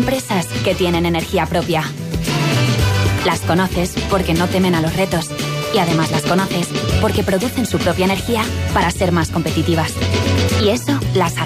empresas que tienen energía propia. Las conoces porque no temen a los retos. Y además las conoces porque producen su propia energía para ser más competitivas. Y eso las hace